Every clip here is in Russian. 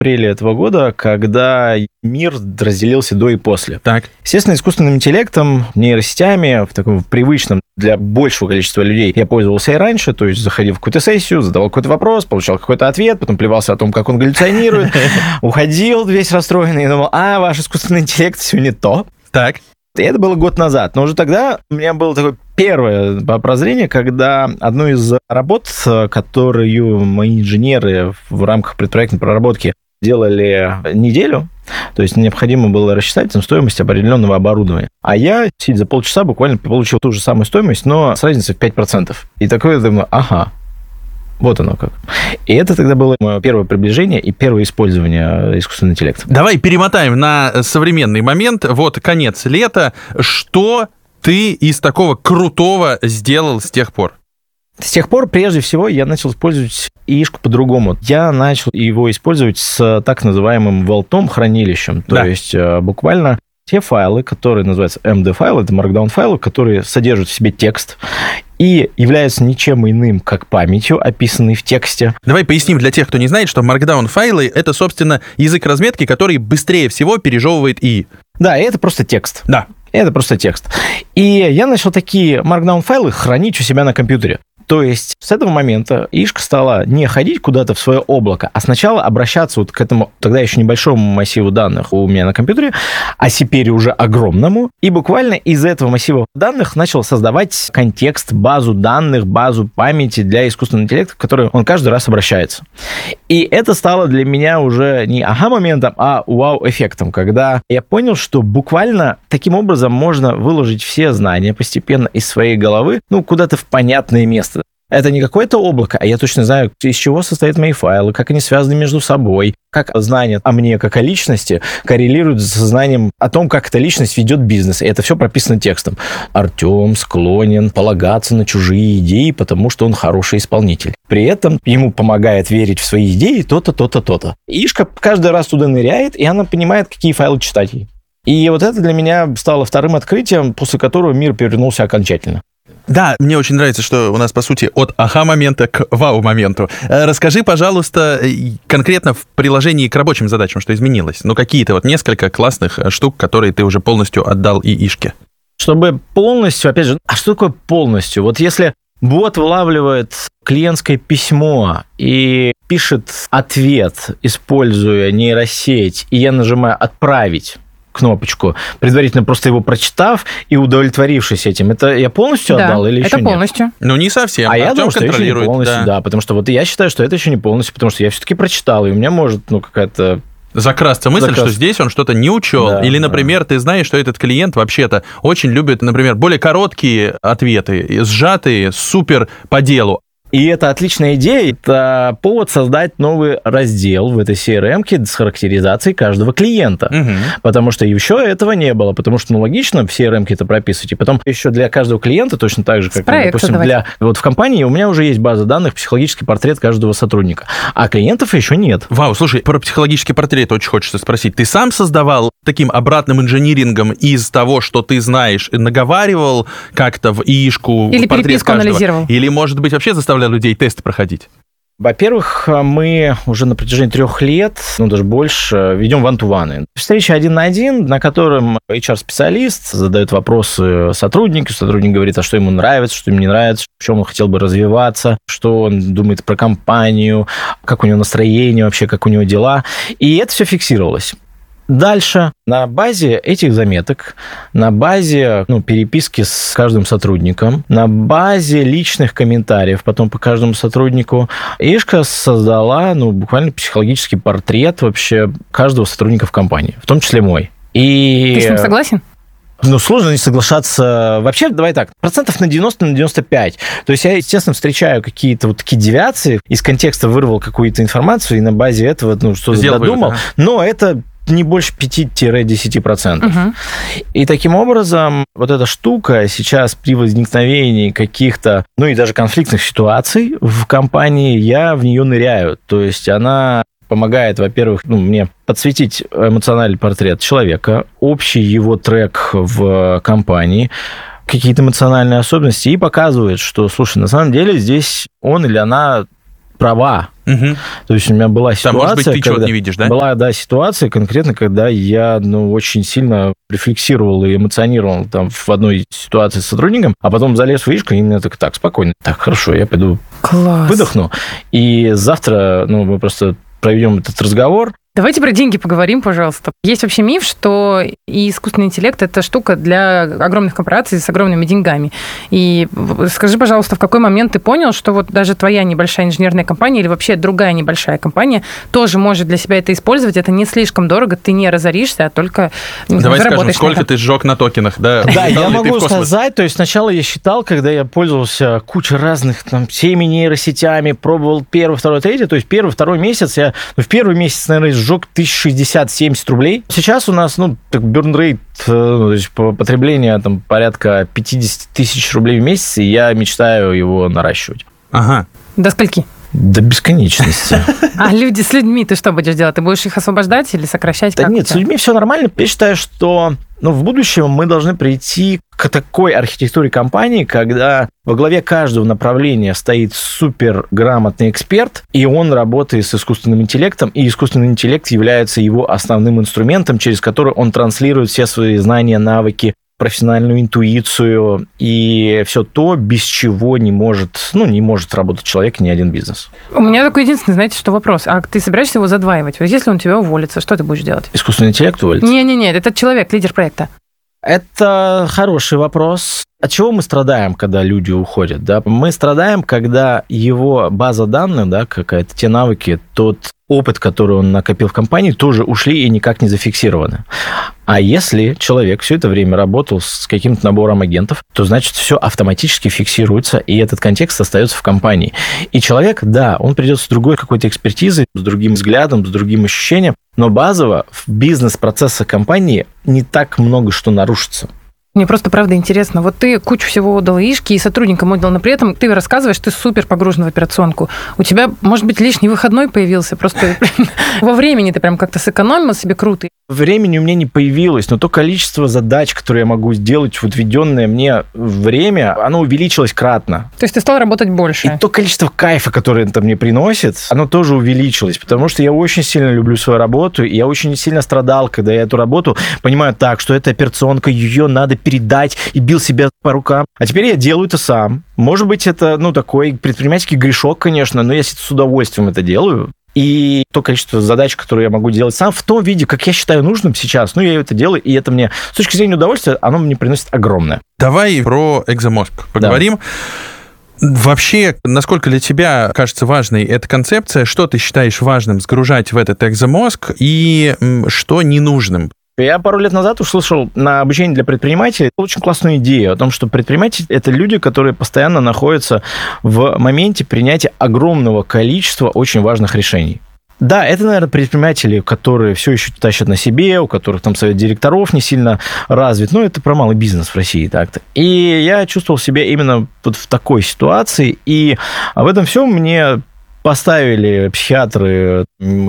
апреле этого года, когда мир разделился до и после. Так. Естественно, искусственным интеллектом, нейросетями, в таком привычном для большего количества людей я пользовался и раньше, то есть заходил в какую-то сессию, задавал какой-то вопрос, получал какой-то ответ, потом плевался о том, как он галлюционирует, уходил весь расстроенный и думал, ваш искусственный интеллект все не то. Так. И это было год назад. Но уже тогда у меня было такое первое прозрение, когда одну из работ, которую мои инженеры в рамках предпроектной проработки делали неделю, то есть необходимо было рассчитать там стоимость определенного оборудования. А я, сидя за полчаса, буквально получил ту же самую стоимость, но с разницей в 5%. И такое, думаю, вот оно как. И это тогда было мое первое приближение и первое использование искусственного интеллекта. Давай перемотаем на современный момент. Вот конец лета. Что ты из такого крутого сделал с тех пор? С тех пор, прежде всего, я начал использовать ИИшку по-другому. Я начал его использовать с так называемым волтом, хранилищем. То есть буквально те файлы, которые называются MD-файлы, это Markdown-файлы, которые содержат в себе текст и являются ничем иным, как памятью, описанной в тексте. Давай поясним для тех, кто не знает, что Markdown-файлы — это, собственно, язык разметки, который быстрее всего пережевывает ИИ. Да, и это просто текст. Да. Это просто текст. И я начал такие Markdown-файлы хранить у себя на компьютере. То есть с этого момента ИИшка стала не ходить куда-то в свое облако, а сначала обращаться вот к этому тогда еще небольшому массиву данных у меня на компьютере, а теперь уже огромному, и буквально из этого массива данных начал создавать контекст, базу данных, базу памяти для искусственного интеллекта, в которую он каждый раз обращается. И это стало для меня уже не ага-моментом, а вау-эффектом, когда я понял, что буквально таким образом можно выложить все знания постепенно из своей головы, куда-то в понятное место. Это не какое-то облако, а я точно знаю, из чего состоят мои файлы, как они связаны между собой, как знание о мне как о личности коррелирует с знанием о том, как эта личность ведет бизнес. И это все прописано текстом. Артем склонен полагаться на чужие идеи, потому что он хороший исполнитель. При этом ему помогает верить в свои идеи то-то, то-то, то-то. ИИшка каждый раз туда ныряет, и она понимает, какие файлы читать ей. И вот это для меня стало вторым открытием, после которого мир перевернулся окончательно. Да, мне очень нравится, что у нас, по сути, от ага-момента к вау-моменту. Расскажи, пожалуйста, конкретно в приложении к рабочим задачам, что изменилось? Какие-то несколько классных штук, которые ты уже полностью отдал ИИшке. Чтобы полностью, опять же, что такое полностью? Вот если бот вылавливает клиентское письмо и пишет ответ, используя нейросеть, и я нажимаю «Отправить», кнопочку, предварительно просто его прочитав и удовлетворившись этим. Это я полностью отдал или еще нет? Это полностью. Не совсем. А я думаю, что еще не полностью, да, потому что я считаю, что это еще не полностью, потому что я все-таки прочитал, и у меня может, какая-то... Закрасться мысль, что здесь он что-то не учел. Да, или, например, ты знаешь, что этот клиент вообще-то очень любит, например, более короткие ответы, сжатые, супер по делу. И это отличная идея, это повод создать новый раздел в этой CRM-ке с характеризацией каждого клиента. Потому что еще этого не было, потому что, логично в CRM-ке это прописывать. И потом еще для каждого клиента, точно так же, как, допустим, в компании у меня уже есть база данных, психологический портрет каждого сотрудника, а клиентов еще нет. Вау, слушай, про психологический портрет очень хочется спросить. Ты сам создавал таким обратным инжинирингом из того, что ты знаешь, наговаривал как-то в ИИшку или портрет переписку каждого? Анализировал? Или, может быть, вообще заставлял людей тесты проходить? Во-первых, мы уже на протяжении 3 лет, даже больше, ведем one-to-one. Встреча 1 на 1, на котором HR-специалист задает вопросы сотруднику, сотрудник говорит, что ему нравится, что ему не нравится, в чем он хотел бы развиваться, что он думает про компанию, как у него настроение вообще, как у него дела. И это все фиксировалось. Дальше на базе этих заметок, на базе переписки с каждым сотрудником, на базе личных комментариев потом по каждому сотруднику, ИИшка создала буквально психологический портрет вообще каждого сотрудника в компании, в том числе мой. И... Ты с ним согласен? Сложно не соглашаться. Вообще, давай так, процентов на 90, на 95. То есть я, естественно, встречаю какие-то такие девиации, из контекста вырвал какую-то информацию, и на базе этого, что-то додумал. Но это не больше 5-10%. И таким образом вот эта штука сейчас при возникновении каких-то, и даже конфликтных ситуаций в компании, я в нее ныряю. То есть она помогает, во-первых, мне подсветить эмоциональный портрет человека, общий его трек в компании, какие-то эмоциональные особенности, и показывает, что, слушай, на самом деле здесь он или она права. То есть у меня была ситуация... Может быть, ты чего-то не видишь, да? Была, да, ситуация конкретно, когда я, очень сильно рефлексировал и эмоционировал там в одной ситуации с сотрудником, а потом залез в вышку, и мне так, спокойно. Так, хорошо, я пойду выдохну. И завтра, мы просто проведем этот разговор. Давайте про деньги поговорим, пожалуйста. Есть вообще миф, что и искусственный интеллект – это штука для огромных корпораций с огромными деньгами. И скажи, пожалуйста, в какой момент ты понял, что вот даже твоя небольшая инженерная компания или вообще другая небольшая компания тоже может для себя это использовать, это не слишком дорого, ты не разоришься, а только Давай скажем, сколько ты сжег на токенах, да? Да, я могу сказать, то есть сначала я считал, когда я пользовался кучей разных всеми нейросетями, пробовал первый, второй, третий, то есть первый, второй месяц я, в первый месяц, наверное, сжег 1060-70 рублей. Сейчас у нас, burn rate, то есть потребление порядка 50 тысяч рублей в месяц, и я мечтаю его наращивать. Ага. До скольки? До бесконечности. А с людьми ты что будешь делать? Ты будешь их освобождать или сокращать? Да нет, с людьми все нормально. Я считаю, что в будущем мы должны прийти к такой архитектуре компании, когда во главе каждого направления стоит суперграмотный эксперт, и он работает с искусственным интеллектом, и искусственный интеллект является его основным инструментом, через который он транслирует все свои знания, навыки, профессиональную интуицию и все то, без чего не может работать человек и ни один бизнес. У меня такой единственный, знаете, что вопрос. А ты собираешься его задваивать? Вот если он тебя уволится, что ты будешь делать? Искусственный интеллект уволится? Не-не-не, это человек, лидер проекта. Это хороший вопрос. От чего мы страдаем, когда люди уходят? Да? Мы страдаем, когда его база данных, да, какая-то, те навыки, тот опыт, который он накопил в компании, тоже ушли и никак не зафиксированы. А если человек все это время работал с каким-то набором агентов, то значит все автоматически фиксируется, и этот контекст остается в компании. И человек, да, он придет с другой какой-то экспертизой, с другим взглядом, с другим ощущением, но базово в бизнес-процессах компании не так много что нарушится. Мне просто, правда, интересно. Вот ты кучу всего отдал Ишке и сотрудникам отдал, но при этом ты рассказываешь, ты супер погружен в операционку. У тебя, может быть, лишний выходной появился, просто во времени ты прям как-то сэкономил себе круто. Времени у меня не появилось, но то количество задач, которые я могу сделать в отведенное мне время, оно увеличилось кратно. То есть ты стал работать больше. И то количество кайфа, которое это мне приносит, оно тоже увеличилось, потому что я очень сильно люблю свою работу, и я очень сильно страдал, когда я эту работу понимаю так, что эта операционка, ее надо передать, и бил себя по рукам. А теперь я делаю это сам. Может быть, это, такой предпринимательский грешок, конечно, но я с удовольствием это делаю. И то количество задач, которые я могу делать сам, в том виде, как я считаю нужным сейчас, я это делаю, и это мне, с точки зрения удовольствия, оно мне приносит огромное. Давай про экзомозг поговорим. Да. Вообще, насколько для тебя кажется важной эта концепция, что ты считаешь важным сгружать в этот экзомозг и что ненужным? Я пару лет назад услышал на обучении для предпринимателей очень классную идею о том, что предприниматели – это люди, которые постоянно находятся в моменте принятия огромного количества очень важных решений. Да, это, наверное, предприниматели, которые все еще тащат на себе, у которых там совет директоров не сильно развит. Это про малый бизнес в России так-то. И я чувствовал себя именно вот в такой ситуации. И об этом всем мне поставили психиатры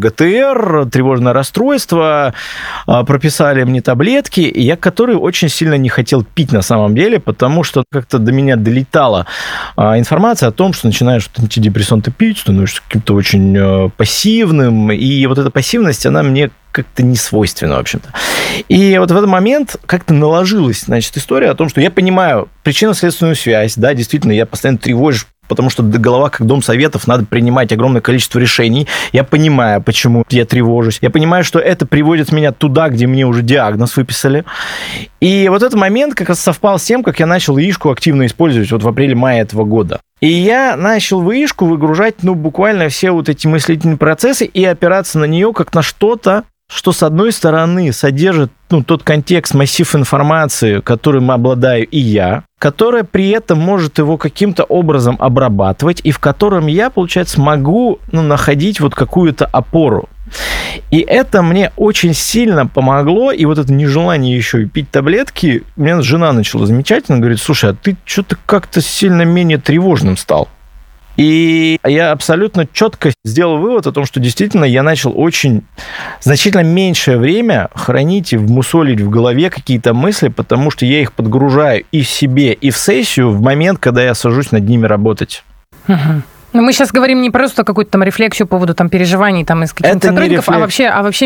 ГТР, тревожное расстройство, прописали мне таблетки, которые очень сильно не хотел пить на самом деле, потому что как-то до меня долетала информация о том, что начинаешь антидепрессанты пить, становишься каким-то очень пассивным, и вот эта пассивность, она мне как-то не свойственна, в общем-то. И вот в этот момент как-то наложилась, история о том, что я понимаю причинно-следственную связь, да, действительно, я постоянно тревожусь, потому что голова, как дом советов, надо принимать огромное количество решений. Я понимаю, почему я тревожусь. Я понимаю, что это приводит меня туда, где мне уже диагноз выписали. И вот этот момент как раз совпал с тем, как я начал Ишку активно использовать в апреле-мае этого года. И я начал в Ишку выгружать, буквально все вот эти мыслительные процессы и опираться на нее как на что-то, что, с одной стороны, содержит тот контекст, массив информации, которым обладаю и я, которая при этом может его каким-то образом обрабатывать, и в котором я, получается, могу находить вот какую-то опору. И это мне очень сильно помогло, и вот это нежелание еще пить таблетки, у меня жена начала замечательно, говорит: слушай, а ты что-то как-то сильно менее тревожным стал. И я абсолютно четко сделал вывод о том, что действительно я начал очень значительно меньшее время хранить и вмусолить в голове какие-то мысли, потому что я их подгружаю и в себе, и в сессию в момент, когда я сажусь над ними работать. Угу. Но мы сейчас говорим не просто какую-то там рефлексию по поводу там переживаний там из каких-то сотрудников, а вообще